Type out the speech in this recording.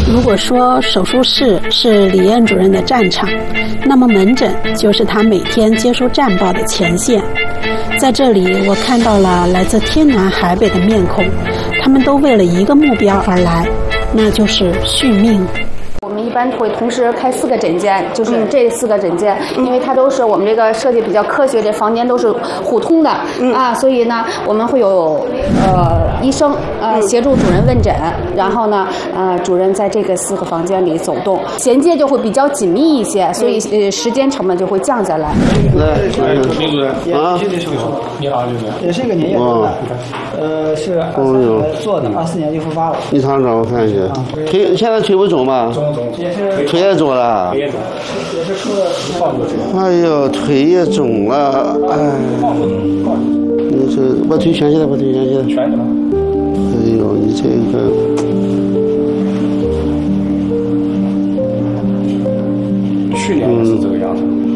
如果说手术室是李燕主任的战场，那么门诊就是他每天接收战报的前线。在这里，我看到了来自天南海北的面孔，他们都为了一个目标而来，那就是续命。 我们一般会同时开4个诊间，就是这4个诊间，因为它都是我们这个设计比较科学，这房间都是互通的啊，所以呢，我们会有医生协助主任问诊，然后呢主任在这个4个房间里走动，衔接就会比较紧密一些，所以时间成本就会降下来。 林主任啊，你好，林主任， 也是一个年验证的，是23年做的，24年就复发了。 你尝尝，我看一下，腿现在腿不肿吗？腿也肿了， 也是出了哎呦，腿也肿了，哎，你这把腿蜷起来，把腿蜷起来。 全什么？ 哎呦，你这个， 去年也是这个样子。